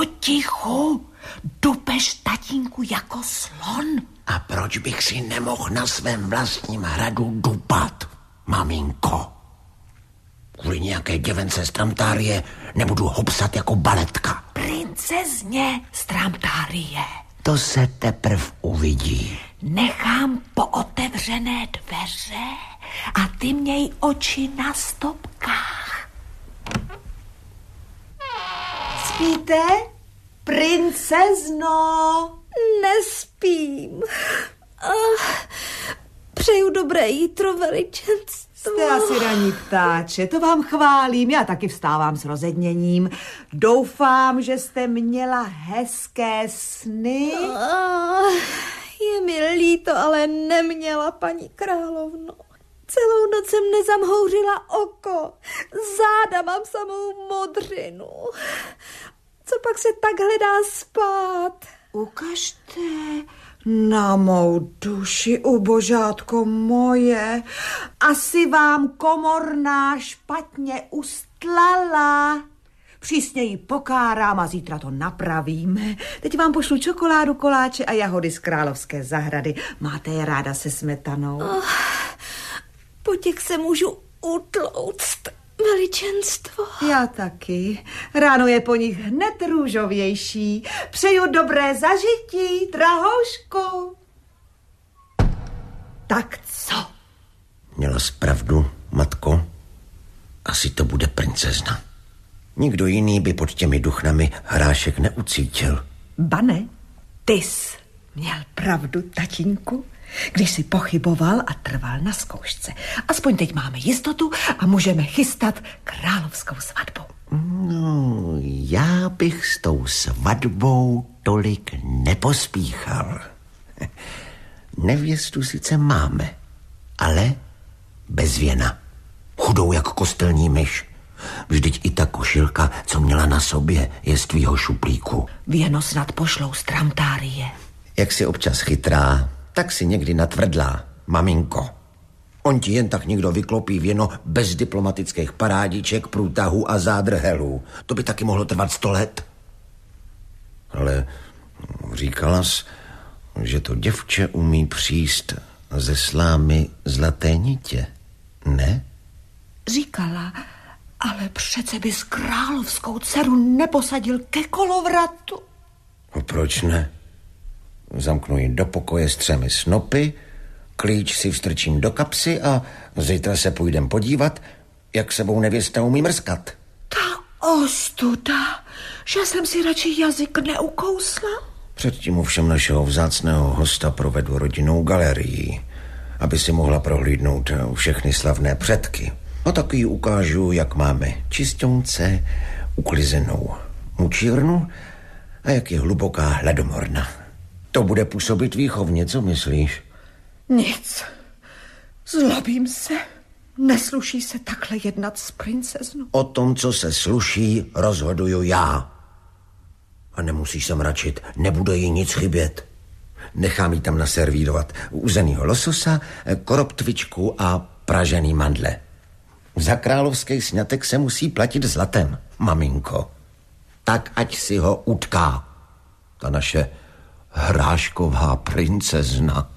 Potichu, dupeš tatínku jako slon. A proč bych si nemohl na svém vlastním hradu dupat, maminko? Kvůli nějaké děvence z Tramtárie nebudu hopsat jako baletka. Princezně z Tramtárie. To se teprv uvidí. Nechám pootevřené dveře a ty měj oči na stopkách. Spíte, princezno? Nespím. Přeju dobré jítro, veličenstvo. Jste asi raní ptáče, to vám chválím, já taky vstávám s rozedněním. Doufám, že jste měla hezké sny. Je mi líto, ale neměla, paní královno. Celou noc jsem nezamhouřila oko. Záda mám samou modřinu. Co pak se takhle dá spát? Ukažte na mou duši, ubožátko moje. Asi vám komorná špatně ustlala. Přísně ji pokárám a zítra to napravíme. Teď vám pošlu čokoládu, koláče a jahody z královské zahrady. Máte je ráda se smetanou? Po těch se můžu utlouct, veličenstvo. Já taky. Ráno je po nich hned růžovější. Přeju dobré zažití, drahoušku. Tak co? Měla jsi pravdu, matko. Asi to bude princezna. Nikdo jiný by pod těmi duchnami hrášek neucítil. Bane, ty jsi měl pravdu, tatínku, když jsi pochyboval a trval na zkoušce. Aspoň teď máme jistotu a můžeme chystat královskou svatbu. No, já bych s tou svatbou tolik nepospíchal. Nevěstu sice máme, ale bez věna. Chudou jak kostelní myš. Vždyť i ta košilka, co měla na sobě, je z tvýho šuplíku. Věno snad pošlou z Tramtárie. Jak jsi občas chytrá, tak si někdy natvrdlá, maminko. On ti jen tak někdo vyklopí věno bez diplomatických parádiček, průtahů a zádrhelů. To by taky mohlo trvat 100 let. Ale říkala jsi, že to děvče umí příst ze slámy zlaté nitě, ne? Říkala, ale přece bys královskou dceru neposadil ke kolovratu. No proč ne? Zamknu ji do pokoje s 3 snopy, klíč si vstrčím do kapsy a zítra se půjdem podívat, jak sebou nevěsta umí mrskat. Ta ostuda, že jsem si radši jazyk neukousla. Předtím ovšem našeho vzácného hosta provedu rodinnou galerii, aby si mohla prohlídnout všechny slavné předky. No tak jí ukážu, jak máme čistonce, uklizenou mučírnu a jak je hluboká hladomorna. To bude působit výchovně, co myslíš? Nic. Zlobím se. Nesluší se takhle jednat s princeznou. O tom, co se sluší, rozhoduju já. A nemusíš se mračit, nebude jí nic chybět. Nechám jí tam naservírovat uzenýho lososa, koroptvičku a pražený mandle. Za královský sňatek se musí platit zlatem, maminko. Tak ať si ho utká ta naše hrášková princezna.